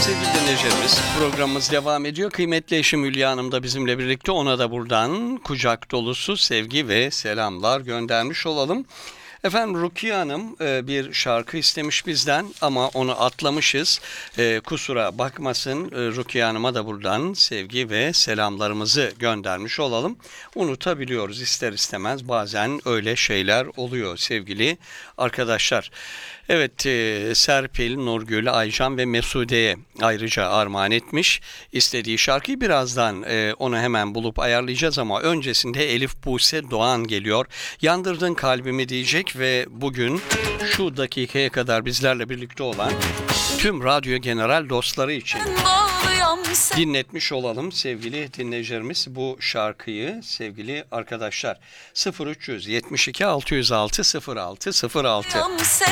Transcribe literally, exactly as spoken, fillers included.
Sevgili dinleyicilerimiz, programımız devam ediyor. Kıymetli eşim Hülya Hanım da bizimle birlikte, ona da buradan kucak dolusu sevgi ve selamlar göndermiş olalım. Efendim Rukiye Hanım e, bir şarkı istemiş bizden ama onu atlamışız. E, kusura bakmasın, e, Rukiye Hanım'a da buradan sevgi ve selamlarımızı göndermiş olalım. Unutabiliyoruz ister istemez, bazen öyle şeyler oluyor sevgili arkadaşlar. Evet, e, Serpil, Nurgül, Aycan ve Mesude'ye ayrıca armağan etmiş istediği şarkıyı. Birazdan e, onu hemen bulup ayarlayacağız ama öncesinde Elif Buse Doğan geliyor. Yandırdın kalbimi diyecek ve bugün şu dakikaya kadar bizlerle birlikte olan tüm Radyo General dostları için dinletmiş olalım sevgili dinleyicilerimiz bu şarkıyı sevgili arkadaşlar. sıfır üç yetmiş iki altı yüz altı sıfır altı sıfır altı